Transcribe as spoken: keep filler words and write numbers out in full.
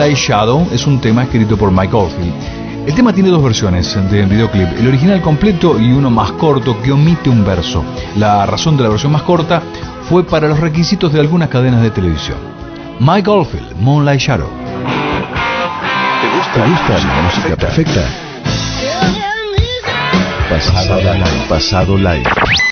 Moonlight Shadow es un tema escrito por Mike Oldfield. El tema tiene dos versiones de videoclip, el original completo y uno más corto que omite un verso. La razón de la versión más corta fue para los requisitos de algunas cadenas de televisión. Mike Oldfield, Moonlight Shadow. ¿Te gusta, ¿Te gusta la música perfecta? Pasado live. Pasado live.